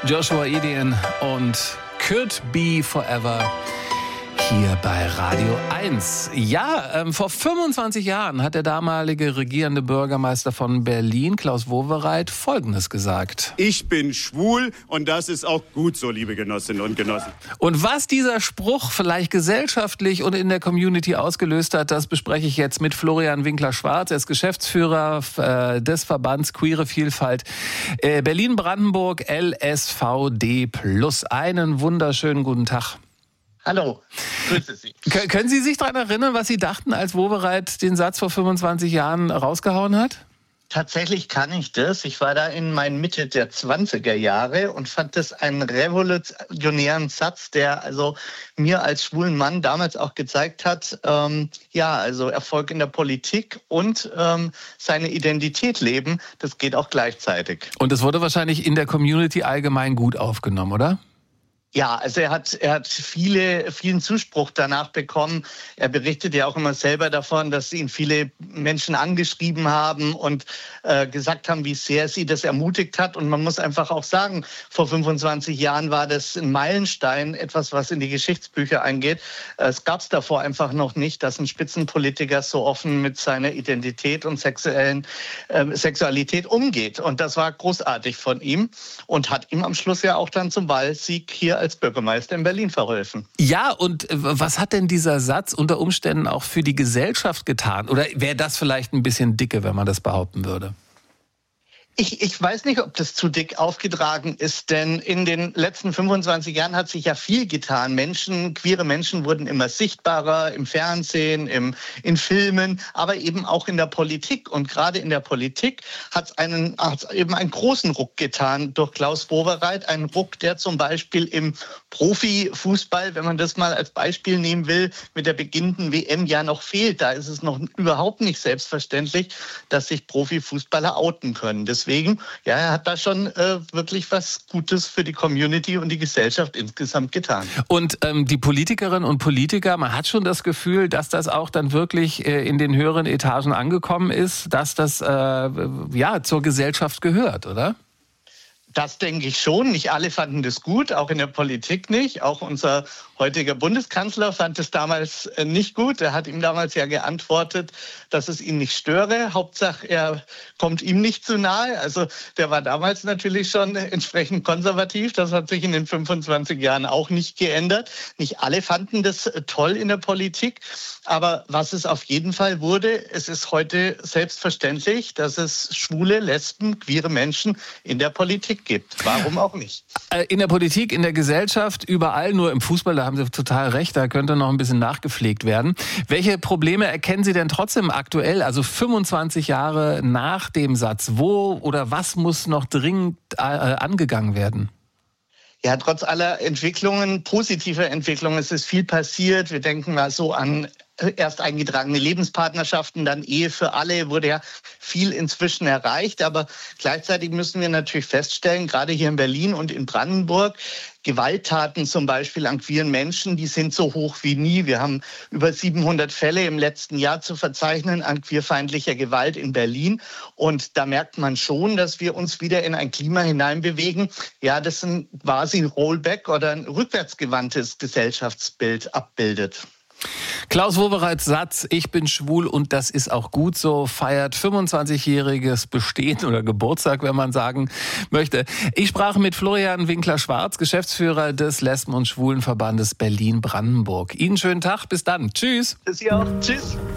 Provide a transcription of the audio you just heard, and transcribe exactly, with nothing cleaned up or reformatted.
Joshua Edian und Could Be Forever hier bei Radio eins. Ja, ähm, vor fünfundzwanzig Jahren hat der damalige regierende Bürgermeister von Berlin, Klaus Wowereit, Folgendes gesagt. Ich bin schwul und das ist auch gut so, liebe Genossinnen und Genossen. Und was dieser Spruch vielleicht gesellschaftlich und in der Community ausgelöst hat, das bespreche ich jetzt mit Florian Winkler-Schwarz. Er ist Geschäftsführer äh, des Verbands Queere Vielfalt äh, Berlin-Brandenburg L S V D plus. Einen wunderschönen guten Tag. Hallo, grüße Sie. K- können Sie sich daran erinnern, was Sie dachten, als Wowereit den Satz vor fünfundzwanzig Jahren rausgehauen hat? Tatsächlich kann ich das. Ich war da in meinen Mitte der zwanziger Jahre und fand das einen revolutionären Satz, der also mir als schwulen Mann damals auch gezeigt hat, ähm, ja, also Erfolg in der Politik und ähm, seine Identität leben, das geht auch gleichzeitig. Und es wurde wahrscheinlich in der Community allgemein gut aufgenommen, oder? Ja, also er hat, er hat viele, vielen Zuspruch danach bekommen. Er berichtet ja auch immer selber davon, dass ihn viele Menschen angeschrieben haben und äh, gesagt haben, wie sehr sie das ermutigt hat. Und man muss einfach auch sagen, vor fünfundzwanzig Jahren war das ein Meilenstein, etwas, was in die Geschichtsbücher eingeht. Es gab es davor einfach noch nicht, dass ein Spitzenpolitiker so offen mit seiner Identität und sexuellen äh, Sexualität umgeht. Und das war großartig von ihm und hat ihm am Schluss ja auch dann zum Wahlsieg hier als Bürgermeister in Berlin verholfen. Ja, und was hat denn dieser Satz unter Umständen auch für die Gesellschaft getan? Oder wäre das vielleicht ein bisschen dicke, wenn man das behaupten würde? Ich, ich weiß nicht, ob das zu dick aufgetragen ist, denn in den letzten fünfundzwanzig Jahren hat sich ja viel getan. Menschen, queere Menschen wurden immer sichtbarer im Fernsehen, im, in Filmen, aber eben auch in der Politik. Und gerade in der Politik hat es einen, hat's eben einen großen Ruck getan durch Klaus Wowereit. Einen Ruck, der zum Beispiel im Profifußball, wenn man das mal als Beispiel nehmen will, mit der beginnenden W M ja noch fehlt. Da ist es noch überhaupt nicht selbstverständlich, dass sich Profifußballer outen können. Das Deswegen, ja, er hat da schon äh, wirklich was Gutes für die Community und die Gesellschaft insgesamt getan. Und ähm, die Politikerinnen und Politiker, man hat schon das Gefühl, dass das auch dann wirklich äh, in den höheren Etagen angekommen ist, dass das äh, ja zur Gesellschaft gehört, oder? Das denke ich schon. Nicht alle fanden das gut, auch in der Politik nicht. Auch unser heutiger Bundeskanzler fand es damals nicht gut. Er hat ihm damals ja geantwortet, dass es ihn nicht störe. Hauptsache, er kommt ihm nicht zu nahe. Also der war damals natürlich schon entsprechend konservativ. Das hat sich in den fünfundzwanzig Jahren auch nicht geändert. Nicht alle fanden das toll in der Politik. Aber was es auf jeden Fall wurde, es ist heute selbstverständlich, dass es schwule, lesben, queere Menschen in der Politik gibt. Warum auch nicht? In der Politik, in der Gesellschaft, überall, nur im Fußball, da haben Sie total recht, da könnte noch ein bisschen nachgepflegt werden. Welche Probleme erkennen Sie denn trotzdem aktuell, also fünfundzwanzig Jahre nach dem Satz? Wo oder was muss noch dringend äh, angegangen werden? Ja, trotz aller Entwicklungen, positiver Entwicklungen, es ist viel passiert. Wir denken mal so an erst eingetragene Lebenspartnerschaften, dann Ehe für alle, wurde ja viel inzwischen erreicht. Aber gleichzeitig müssen wir natürlich feststellen, gerade hier in Berlin und in Brandenburg, Gewalttaten zum Beispiel an queeren Menschen, die sind so hoch wie nie. Wir haben über siebenhundert Fälle im letzten Jahr zu verzeichnen an queerfeindlicher Gewalt in Berlin. Und da merkt man schon, dass wir uns wieder in ein Klima hineinbewegen, ja, das ein quasi ein Rollback oder ein rückwärtsgewandtes Gesellschaftsbild abbildet. Klaus Wowereits Satz, ich bin schwul und das ist auch gut so, feiert fünfundzwanzigjähriges Bestehen oder Geburtstag, wenn man sagen möchte. Ich sprach mit Florian Winkler-Schwarz, Geschäftsführer des Lesben- und Schwulenverbandes Berlin-Brandenburg. Ihnen schönen Tag, bis dann. Tschüss. Bis hier auch. Tschüss.